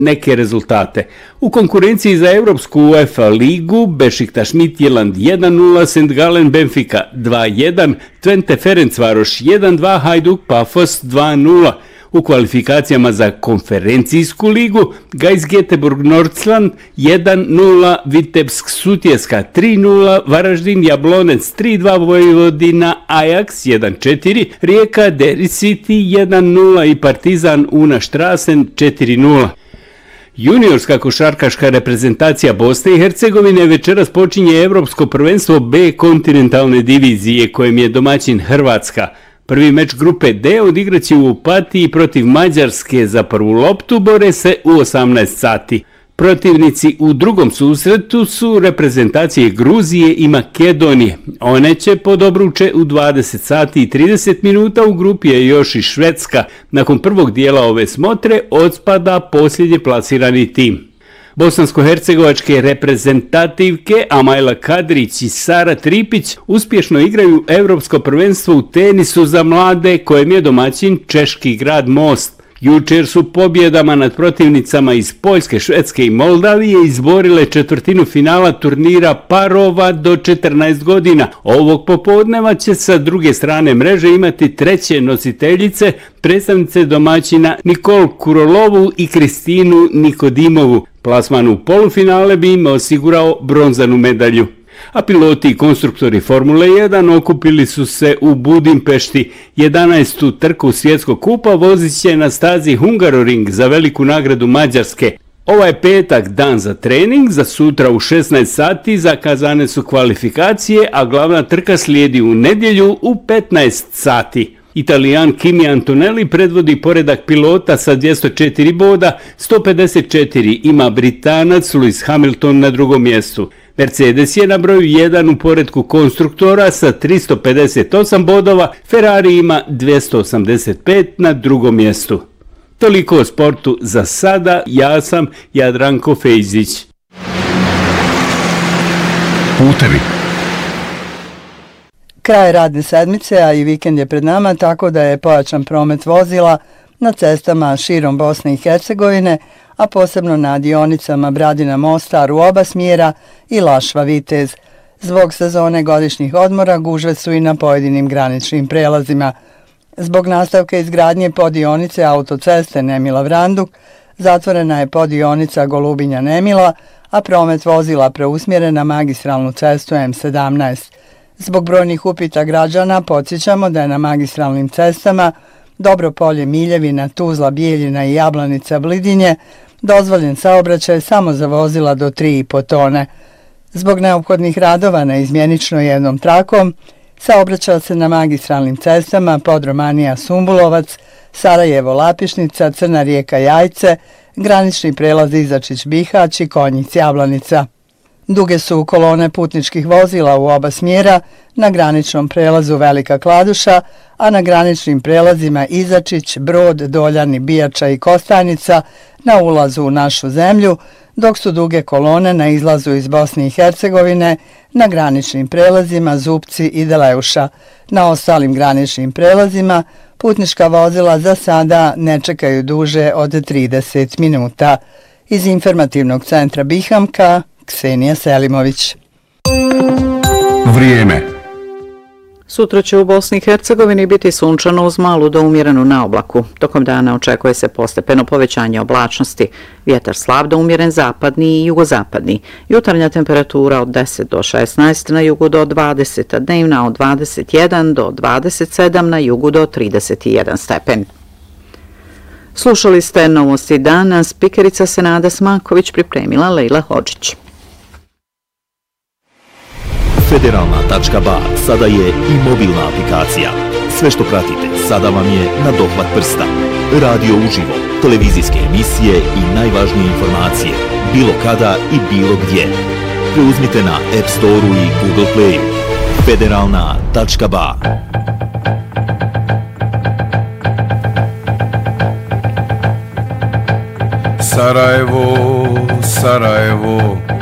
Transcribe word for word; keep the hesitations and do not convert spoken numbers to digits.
neke rezultate. U konkurenciji za Evropsku UEFA ligu Bešiktaš Midtjylland jedan nula, Saint Gallen Benfica dva jedan, Twente Ferencvaroš jedan dva, Hajduk Pafos dva nula. U kvalifikacijama za konferencijsku ligu Gais Göteborg Nordsland jedan nula, Vitebsk Sutjeska tri nula, Varaždin Jablonec tri dva, Vojvodina Ajax jedan četiri, Rijeka Derry City jedan nula i Partizan Una Strassen četiri nula. Juniorska košarkaška reprezentacija Bosne i Hercegovine večeras počinje Evropsko prvenstvo B kontinentalne divizije kojem je domaćin Hrvatska. Prvi meč grupe D odigraće u Opatiji protiv Mađarske, za prvu loptu bore se u osamnaest sati. Protivnici u drugom susretu su reprezentacije Gruzije i Makedonije. One će pod obruče u dvadeset sati i trideset minuta, u grupi je još i Švedska. Nakon prvog dijela ove smotre odspada posljednje plasirani tim. Bosansko-hercegovačke reprezentativke Amajla Kadrić i Sara Tripić uspješno igraju Evropsko prvenstvo u tenisu za mlade kojem je domaćin češki grad Most. Jučer su pobjedama nad protivnicama iz Poljske, Švedske i Moldavije izborile četvrtinu finala turnira parova do četrnaest godina. Ovog popodneva će sa druge strane mreže imati treće nositeljice, predstavnice domaćina Nikol Kurolovu i Kristinu Nikodimovu. Plasman u polufinale bi im osigurao bronzanu medalju. A piloti i konstruktori Formule jedan okupili su se u Budimpešti. jedanaestu trku svjetskog kupa vozit će na stazi Hungaroring za veliku nagradu Mađarske. Ovaj je petak dan za trening, za sutra u šesnaest sati zakazane su kvalifikacije, a glavna trka slijedi u nedjelju u petnaest sati. Italijan Kimi Antonelli predvodi poredak pilota sa dvjesto četiri boda, sto pedeset četiri ima Britanac Lewis Hamilton na drugom mjestu. Mercedes je na broju jedan u poretku konstruktora sa tristo pedeset osam bodova, Ferrari ima dvjesto osamdeset pet na drugom mjestu. Toliko o sportu za sada, ja sam Jadranko Fejzić. Putevi. Kraj radne sedmice, a i vikend je pred nama, tako da je pojačan promet vozila na cestama širom Bosne i Hercegovine, a posebno na dionicama Bradina Mostar u oba smjera i Lašva Vitez. Zbog sezone godišnjih odmora gužve su i na pojedinim graničnim prelazima. Zbog nastavka izgradnje podionice autoceste Nemila-Vranduk zatvorena je podionica Golubinja-Nemila, a promet vozila preusmjeren na magistralnu cestu M sedamnaest. Zbog brojnih upita građana podsjećamo da je na magistralnim cestama Dobropolje, Miljevina, Tuzla, Bijeljina i Jablanica, Blidinje dozvoljen saobraćaj samo za vozila do tri i po tone. Zbog neophodnih radova na izmjenično jednom trakom saobraća se na magistralnim cestama Podromanija Sumbulovac, Sarajevo Lapišnica, Crna Rijeka Jajce, granični prelaz Izačić Bihać i Konjic Jablanica. Duge su kolone putničkih vozila u oba smjera na graničnom prelazu Velika Kladuša, a na graničnim prelazima Izačić, Brod, Doljani, Bijača i Kostajnica na ulazu u našu zemlju, dok su duge kolone na izlazu iz Bosne i Hercegovine na graničnim prelazima Zupci i Deleuša. Na ostalim graničnim prelazima putnička vozila za sada ne čekaju duže od trideset minuta. Iz informativnog centra Bihamka, Ksenija Selimović. Vrijeme. Sutra će u Bosni i Hercegovini biti sunčano uz malu do umjerenu naoblaku. Tokom dana očekuje se postepeno povećanje oblačnosti. Vjetar slab do umjeren zapadni i jugozapadni. Jutarnja temperatura od deset do šesnaest, na jugu do dvadeset, a dnevna od dvadeset jedan do dvadeset sedam, na jugu do trideset jedan stepen. Slušali ste novosti dana, spikerica Senada Smaković, pripremila Lejla Hodžić. Federalna tačka ba sada je i mobilna aplikacija. Sve što pratite sada vam je na dohvat prsta. Radio uživo, televizijske emisije i najvažnije informacije, bilo kada i bilo gdje. Preuzmite na App Store-u i Google Play-u. Federalna tačka ba. Sarajevo, Sarajevo,